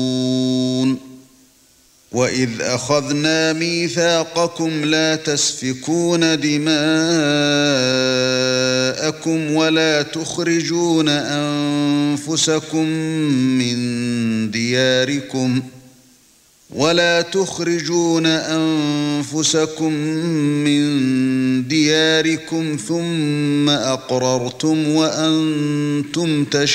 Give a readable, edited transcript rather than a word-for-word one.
وَإِذْ أَخَذْنَا مِيثَاقَكُمْ لَا تَسْفِكُونَ دِمَاءَكُمْ وَلَا تُخْرِجُونَ أَنفُسَكُم مِّن دِيَارِكُمْ ثُمَّ أَقْرَرْتُمْ وَأَنْتُمْ تَشْهَدُونَ